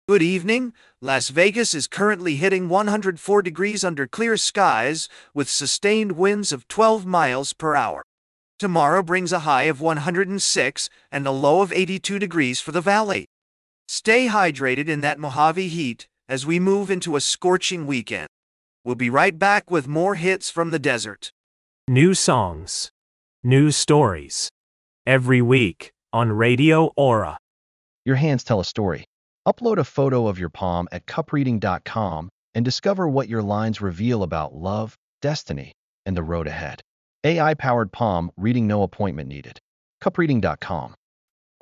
Good evening. Las Vegas is currently hitting 104 degrees under clear skies with sustained winds of 12 miles per hour. Tomorrow brings a high of 106 and a low of 82 degrees for the valley. Stay hydrated in that Mojave heat as we move into a scorching weekend. We'll be right back with more hits from the desert. New songs, new stories. Every week on Radio Aura. Your hands tell a story. Upload a photo of your palm at cupreading.com and discover what your lines reveal about love, destiny, and the road ahead. AI-powered palm reading, no appointment needed. Cupreading.com.